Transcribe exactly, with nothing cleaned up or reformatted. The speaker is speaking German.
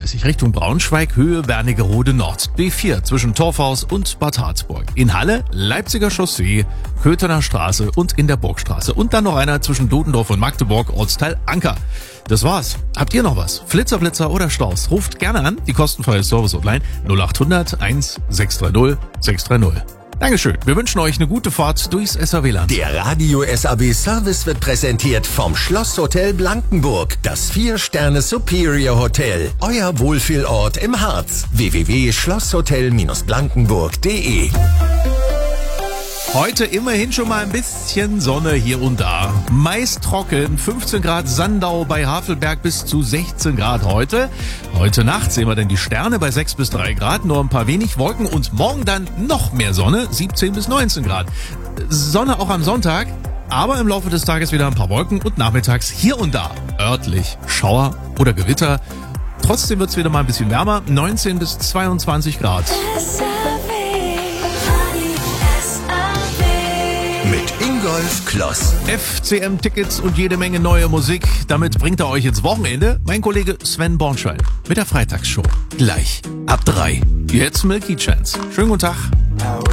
dreißig Richtung Braunschweig, Höhe Wernigerode Nord. B vier zwischen Torfhaus und Bad Harzburg. In Halle, Leipziger Chaussee, Köthener Straße und in der Burgstraße. Und dann noch einer zwischen Dodendorf und Magdeburg, Ortsteil Anker. Das war's. Habt ihr noch was? Flitzer, Blitzer oder Staus? Ruft gerne an. Die kostenfreie Service-Hotline null acht hundert eins sechs drei null sechs drei null. Dankeschön. Wir wünschen euch eine gute Fahrt durchs S A W-Land. Der Radio S A W Service wird präsentiert vom Schlosshotel Blankenburg. Das vier Sterne Superior Hotel. Euer Wohlfühlort im Harz. w w w punkt schlosshotel blankenburg punkt de. Heute immerhin schon mal ein bisschen Sonne hier und da. Meist trocken, fünfzehn Grad Sandau bei Havelberg bis zu sechzehn Grad heute. Heute Nacht sehen wir dann die Sterne bei sechs bis drei Grad, nur ein paar wenig Wolken und morgen dann noch mehr Sonne, siebzehn bis neunzehn Grad. Sonne auch am Sonntag, aber im Laufe des Tages wieder ein paar Wolken und nachmittags hier und da örtlich Schauer oder Gewitter. Trotzdem wird's wieder mal ein bisschen wärmer, neunzehn bis zweiundzwanzig Grad. Mit Ingolf Kloss. F C M-Tickets und jede Menge neue Musik. Damit bringt er euch ins Wochenende. Mein Kollege Sven Bornschein mit der Freitagsshow. Gleich ab drei. Jetzt Milky Chance. Schönen guten Tag.